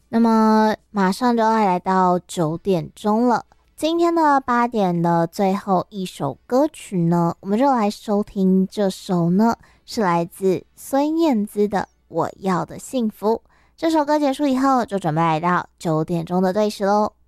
那么马上就要来到9点钟了，今天的8点的最后一首歌曲呢，我们就来收听这首呢，是来自孙燕姿的《我要的幸福》。这首歌结束以后，就准备来到9点钟的对时喽。